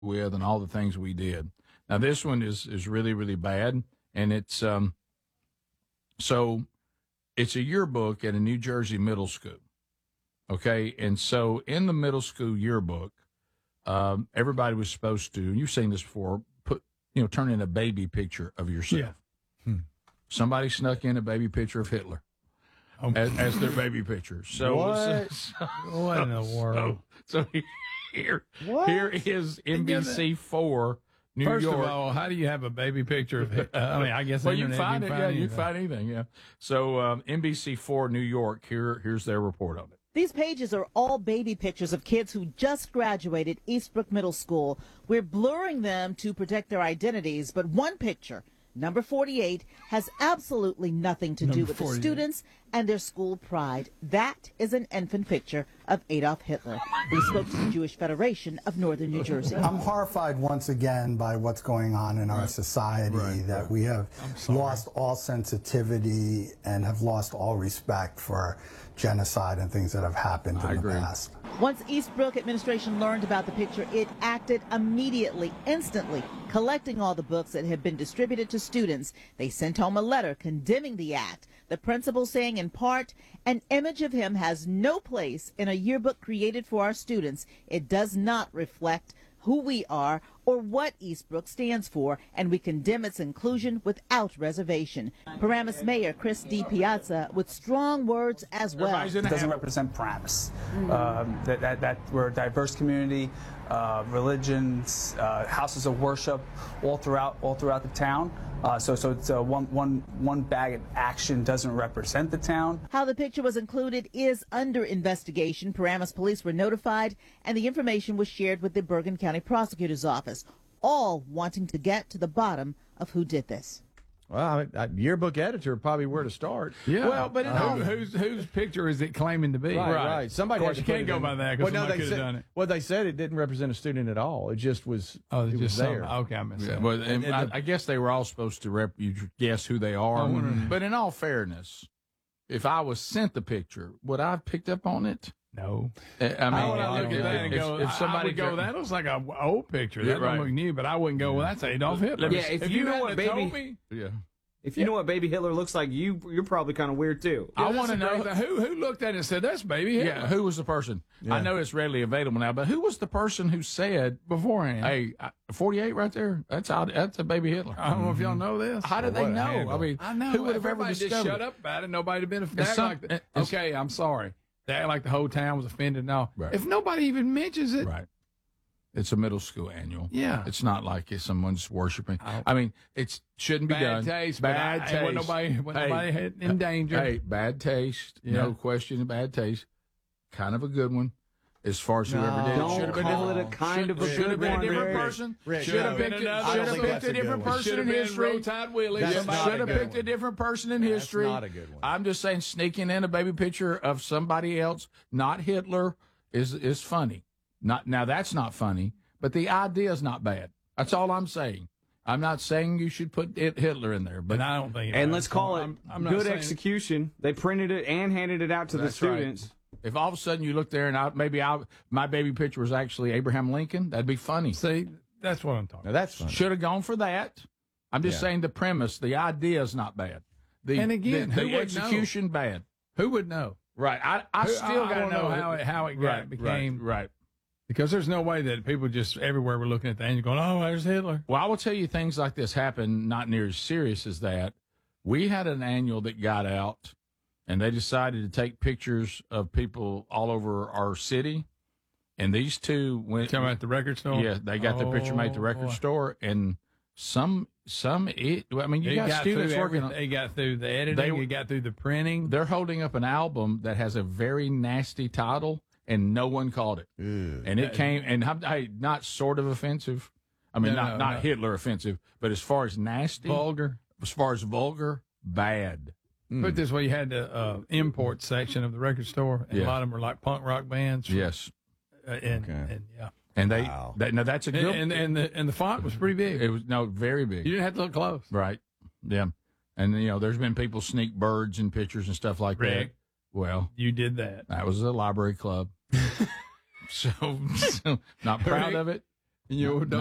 with and all the things we did. Now, this one is really, really bad, and it's so it's a yearbook at a New Jersey middle school. Okay, and so in the middle school yearbook, everybody was supposed to, and you've seen this before, turn in a baby picture of yourself. Yeah. Somebody snuck in a baby picture of Hitler as their baby picture. So what in the world? So here is NBC4 New First York. of all, how do you have a baby picture of Hitler? I mean, I guess well, you can find it. anything. You can find anything. Yeah. So NBC4 New York. Here's their report on it. These pages are all baby pictures of kids who just graduated Eastbrook Middle School. We're blurring them to protect their identities, but one picture, number 48, has absolutely nothing to do with the students and their school pride. That is an infant picture of Adolf Hitler. We spoke to the Jewish Federation of Northern New Jersey. I'm horrified once again by what's going on in our society, that we have lost all sensitivity and have lost all respect for genocide and things that have happened in the past. Once Eastbrook administration learned about the picture, it acted immediately, instantly, collecting all the books that had been distributed to students. They sent home a letter condemning the act. The principal saying, in part, an image of him has no place in a yearbook created for our students. It does not reflect who we are or what Eastbrook stands for, and we condemn its inclusion without reservation. Paramus Mayor Chris DiPiazza with strong words as well. It doesn't represent Paramus. That we're a diverse community, religions, houses of worship all throughout the town. So it's one bag of action doesn't represent the town. How the picture was included is under investigation. Paramus police were notified, and the information was shared with the Bergen County Prosecutor's Office, all wanting to get to the bottom of who did this. Well, yearbook editor probably where to start. Yeah. Well, but whose picture is it claiming to be? Right. Somebody of course, you can't go by that because somebody could have done it. Well, they said it didn't represent a student at all. It just was. Oh, it was there. Okay, I missed that. Well, I guess they were all supposed to guess who they are. But in all fairness, if I was sent the picture, would I have picked up on it? No. I mean, I look at that and go, if somebody would go, that looks like an old picture. That don't look new, but I wouldn't go, well, that's Adolf Hitler. Yeah, if you know what baby... If you know what baby Hitler looks like, you're probably kind of weird too. I want to know who looked at it and said, that's baby Hitler. Yeah, who was the person? Yeah. I know it's readily available now, but who was the person who said beforehand? Hey, 48 right there. That's a baby Hitler. I don't know if y'all know this. How did they know? I mean, who would have ever discovered? Just shut up about it. Nobody would have been okay, I'm sorry. They act like the whole town was offended. No, if nobody even mentions it, right? It's a middle school annual. Yeah, it's not like someone's worshiping. I mean, it shouldn't be done. Bad taste. When nobody had in danger. Hey, bad taste. Yeah. No question. Bad taste. Kind of a good one. As far as whoever did it, should have been a kind of a good one. Should have been a different person. Should have picked a different person in history. Should have picked a different person in history. That's not a good one. I'm just saying, sneaking in a baby picture of somebody else, not Hitler, is funny. Now that's not funny, but the idea is not bad. That's all I'm saying. I'm not saying you should put Hitler in there, but I don't think. And let's call it good execution. They printed it and handed it out to the students. Right. If all of a sudden you look there and my baby picture was actually Abraham Lincoln, that'd be funny. See, that's what I'm talking about. That's funny. Should have gone for that. I'm just saying the premise, the idea is not bad. And again, the execution bad. Who would know? Right. I still got to know how it became. Right. Because there's no way that people just everywhere were looking at the annual going, oh, there's Hitler. Well, I will tell you things like this happen not near as serious as that. We had an annual that got out, and they decided to take pictures of people all over our city. And these two went. Talking about the record store? Yeah, they got the picture made at the record store. And you got students working on. They got through the editing, they got through the printing. They're holding up an album that has a very nasty title. And no one called it. Ew. And it came, and not sort of offensive. I mean, not Hitler offensive, but as far as nasty. As far as vulgar, bad. Put it this way, you had the import section of the record store, and a lot of them were like punk rock bands. Yes. And now that's a good and the font was pretty big. It was very big. You didn't have to look close. Right. Yeah. And there's been people sneak birds and pictures and stuff like that. Well, you did that. That was a library club. so not proud of it. in your